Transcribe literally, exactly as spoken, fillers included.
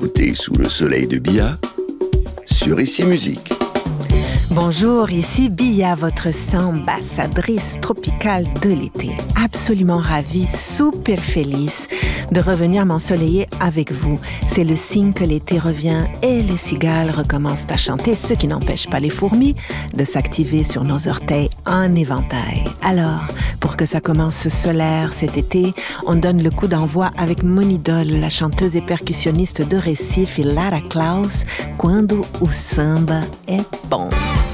écoutez Sous le soleil de Bia sur Ici Musique. Bonjour, ici Bia, votre ambassadrice tropicale de l'été. Absolument ravie, super feliz de revenir m'ensoleiller avec vous. C'est le signe que l'été revient et les cigales recommencent à chanter, ce qui n'empêche pas les fourmis de s'activer sur nos orteils en éventail. Alors, pour que ça commence solaire cet été, on donne le coup d'envoi avec mon idole, la chanteuse et percussionniste de Recife, Lara Klaus, Quando o samba é bom.